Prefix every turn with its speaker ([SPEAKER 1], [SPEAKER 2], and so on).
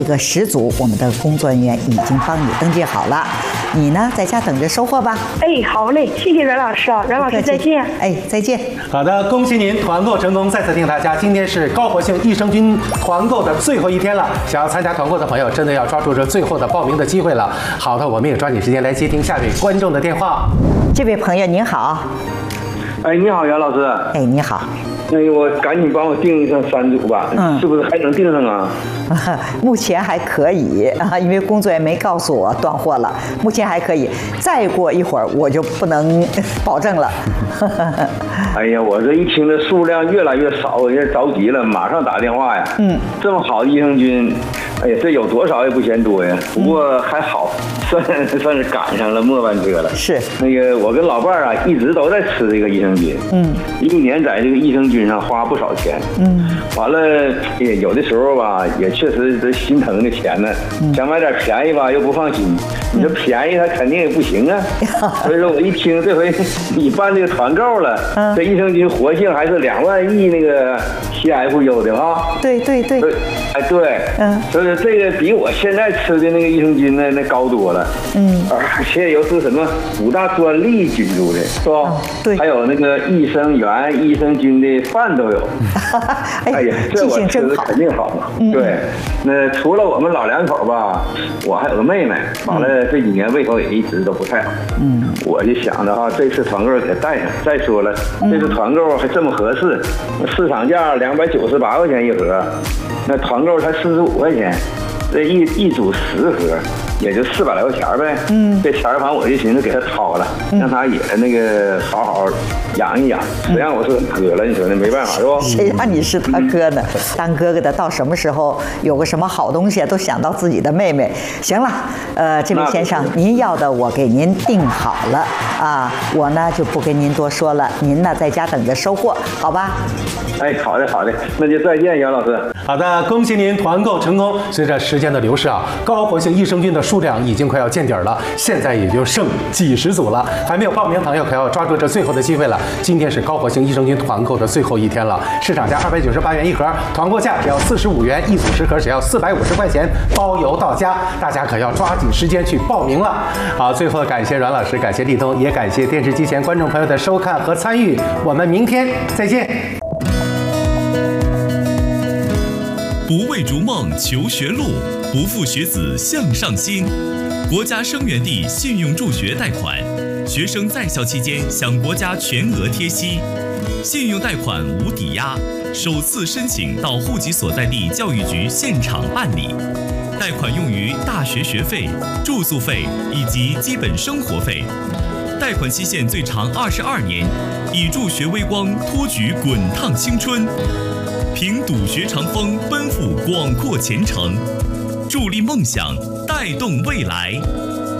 [SPEAKER 1] 这个10组我们的工作人员已经帮你登记好了，你呢在家等着收货吧。
[SPEAKER 2] 哎，好嘞，谢谢阮老师啊，阮老师再见。
[SPEAKER 1] 哎，再见。
[SPEAKER 3] 好的，恭喜您团购成功！再次提醒大家，今天是高活性益生菌团购的最后一天了，想要参加团购的朋友，真的要抓住这最后的报名的机会了。好的，我们也抓紧时间来接听下位观众的电话。
[SPEAKER 1] 这位朋友您好。
[SPEAKER 4] 哎，你好，袁老师。
[SPEAKER 1] 哎，你好。
[SPEAKER 4] 我赶紧帮我订上3组吧，是不是还能订上啊？
[SPEAKER 1] 目前还可以啊，因为工作人员没告诉我断货了，目前还可以。再过一会儿我就不能保证了。
[SPEAKER 4] 哎呀，我这一听这数量越来越少，我也着急了，马上打电话呀。这么好的益生菌，哎呀，这有多少也不嫌多呀。不过还好，算是赶上了末班车了。
[SPEAKER 1] 是
[SPEAKER 4] 我跟老伴儿啊，一直都在吃这个益生菌。一年在这个益生菌上花不少钱。完了，有的时候吧，也确实这心疼这钱呢。想买点便宜吧，又不放心。你说便宜，它肯定也不行啊。所以说我一听这回你办这个团购了，这益生菌活性还是2万亿那个 CFU 的啊。
[SPEAKER 1] 对。
[SPEAKER 4] 哎，对。所以说这个比我现在吃的那个益生菌那高多了。而且又是什么5大专利菌株的，是吧？
[SPEAKER 1] 对。
[SPEAKER 4] 还有那个益生元、益生菌的饭都有。哎呀，这我吃的肯定好嘛。对。那除了我们老2口吧，我还有个妹妹，完了这几年胃口也一直都不太好。我就想着这次团购给带上。再说了，这次团购还这么合适，市场价298块钱一盒，那团购才45块钱，这一组10盒。也就400来块钱呗。这钱反正我就寻思给他掏了，让他也那个好好养一养。谁让我是他哥了，你说那没办法是不？
[SPEAKER 1] 谁让你是他哥呢？当哥哥的到什么时候有个什么好东西都想到自己的妹妹。行了，这位先生，您要的我给您订好了啊，我呢就不跟您多说了，您呢在家等着收货，好吧？
[SPEAKER 4] 哎，好的，那就再见，杨老师。
[SPEAKER 3] 好的，恭喜您团购成功。随着时间的流逝啊，高活性益生菌的数量已经快要见底了，现在也就剩几十组了。还没有报名的朋友可要抓住这最后的机会了。今天是高活性益生菌团购的最后一天了，市场价298元一盒，团购价只要45元，一组10盒只要450块钱，包邮到家。大家可要抓紧时间去报名了。好，最后感谢阮老师，感谢立冬，也感谢电视机前观众朋友的收看和参与。我们明天再见。
[SPEAKER 5] 不为逐梦求学路，不负学子向上心。国家生源地信用助学贷款，学生在校期间享国家全额贴息，信用贷款无抵押，首次申请到户籍所在地教育局现场办理。贷款用于大学学费、住宿费以及基本生活费。贷款期限最长22年，以助学微光托举滚烫青春。凭笃学长风，奔赴广阔前程，助力梦想，带动未来。